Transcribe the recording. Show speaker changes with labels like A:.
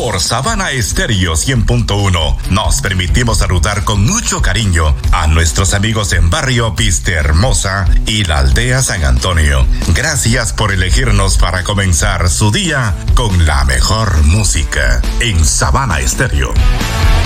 A: por Sabana Estéreo 100.1. Nos permitimos saludar con mucho cariño a nuestros amigos en Barrio Vista Hermosa y la Aldea San Antonio. Gracias por elegirnos para comenzar su día con la mejor música en Sabana Estéreo.